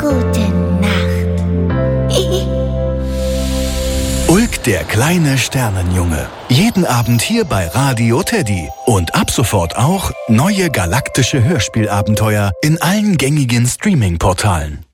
Gute Nacht. Ulk, der kleine Sternenjunge. Jeden Abend hier bei Radio Teddy. Und ab sofort auch neue galaktische Hörspielabenteuer in allen gängigen Streaming-Portalen.